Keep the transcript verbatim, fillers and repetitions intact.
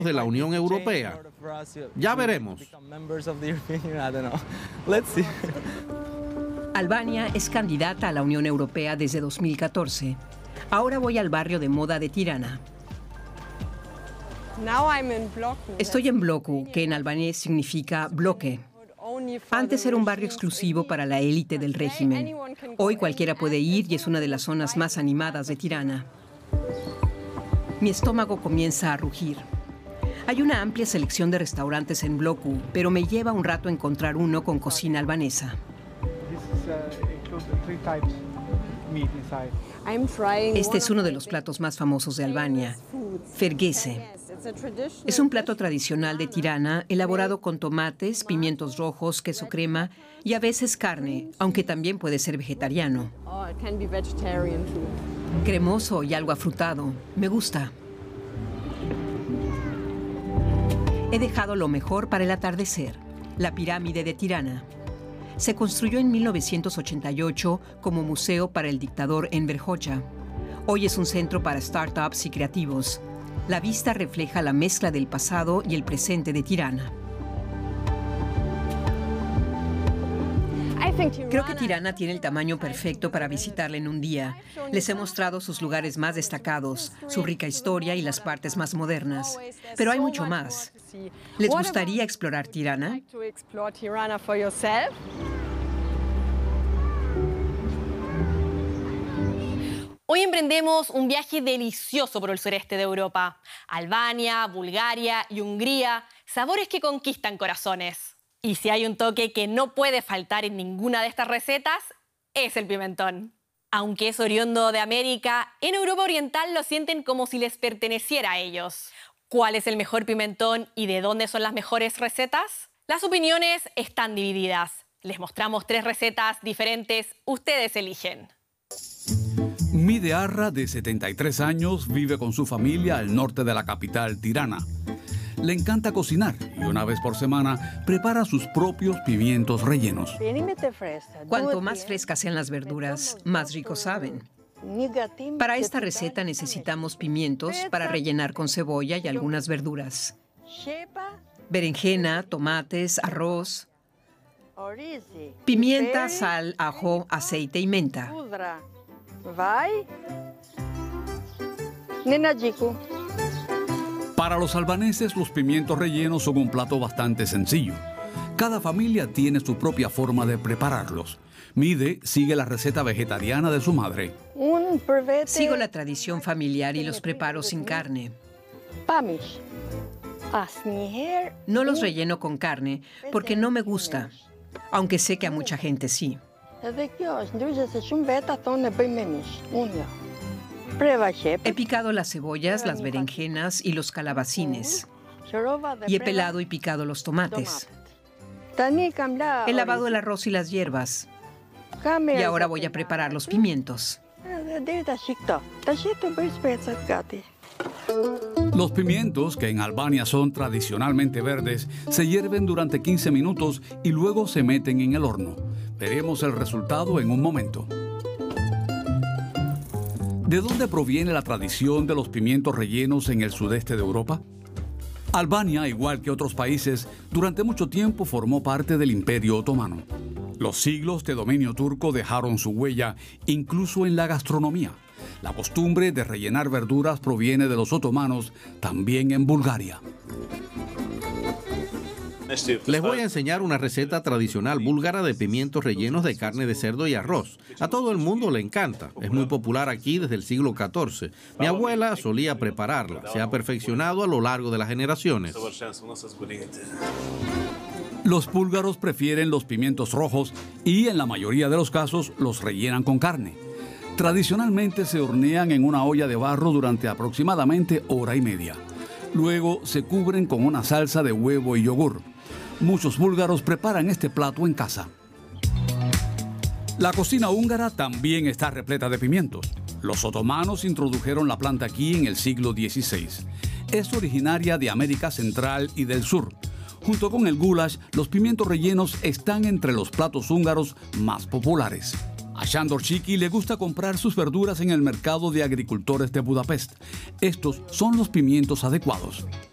de la Unión Europea. Ya veremos. Albania es candidata a la Unión Europea desde dos mil catorce. Ahora voy al barrio de moda de Tirana. Estoy en Bloku, que en albanés significa bloque. Antes era un barrio exclusivo para la élite del régimen. Hoy cualquiera puede ir y es una de las zonas más animadas de Tirana. Mi estómago comienza a rugir. Hay una amplia selección de restaurantes en Bloku, pero me lleva un rato encontrar uno con cocina albanesa. Este es uno de los platos más famosos de Albania, fergese. Es un plato tradicional de Tirana, elaborado con tomates, pimientos rojos, queso crema y a veces carne, aunque también puede ser vegetariano. Cremoso y algo afrutado. Me gusta. He dejado lo mejor para el atardecer, la pirámide de Tirana. Se construyó en mil novecientos ochenta y ocho como museo para el dictador Enver Hoxha. Hoy es un centro para startups y creativos. La vista refleja la mezcla del pasado y el presente de Tirana. Creo que Tirana tiene el tamaño perfecto para visitarla en un día. Les he mostrado sus lugares más destacados, su rica historia y las partes más modernas. Pero hay mucho más. ¿Les gustaría explorar Tirana? Hoy emprendemos un viaje delicioso por el sureste de Europa. Albania, Bulgaria y Hungría, sabores que conquistan corazones. Y si hay un toque que no puede faltar en ninguna de estas recetas, es el pimentón. Aunque es oriundo de América, en Europa Oriental lo sienten como si les perteneciera a ellos. ¿Cuál es el mejor pimentón y de dónde son las mejores recetas? Las opiniones están divididas. Les mostramos tres recetas diferentes, ustedes eligen. Mide Arra, de setenta y tres años, vive con su familia al norte de la capital, Tirana. Le encanta cocinar y una vez por semana prepara sus propios pimientos rellenos. Cuanto más frescas sean las verduras, más ricos saben. Para esta receta necesitamos pimientos para rellenar con cebolla y algunas verduras. Berenjena, tomates, arroz, pimienta, sal, ajo, aceite y menta. Para los albaneses, los pimientos rellenos son un plato bastante sencillo. Cada familia tiene su propia forma de prepararlos. Mide sigue la receta vegetariana de su madre. Sigo la tradición familiar y los preparo sin carne. No los relleno con carne porque no me gusta, aunque sé que a mucha gente sí. He picado las cebollas, las berenjenas y los calabacines. Y he pelado y picado los tomates. He lavado el arroz y las hierbas. Y ahora voy a preparar los pimientos. Los pimientos, que en Albania son tradicionalmente verdes, se hierven durante quince minutos y luego se meten en el horno. Veremos el resultado en un momento. ¿De dónde proviene la tradición de los pimientos rellenos en el sudeste de Europa? Albania, igual que otros países, durante mucho tiempo formó parte del Imperio Otomano. Los siglos de dominio turco dejaron su huella, incluso en la gastronomía. La costumbre de rellenar verduras proviene de los otomanos, también en Bulgaria. Les voy a enseñar una receta tradicional búlgara de pimientos rellenos de carne de cerdo y arroz. A todo el mundo le encanta. Es muy popular aquí desde el siglo catorce. Mi abuela solía prepararla. Se ha perfeccionado a lo largo de las generaciones. Los búlgaros prefieren los pimientos rojos y, en la mayoría de los casos, los rellenan con carne. Tradicionalmente se hornean en una olla de barro durante aproximadamente hora y media. Luego se cubren con una salsa de huevo y yogur. Muchos búlgaros preparan este plato en casa. La cocina húngara también está repleta de pimientos. Los otomanos introdujeron la planta aquí en el siglo dieciséis. Es originaria de América Central y del Sur. Junto con el goulash, los pimientos rellenos están entre los platos húngaros más populares. A Sándor Chiki le gusta comprar sus verduras en el mercado de agricultores de Budapest. Estos son los pimientos adecuados.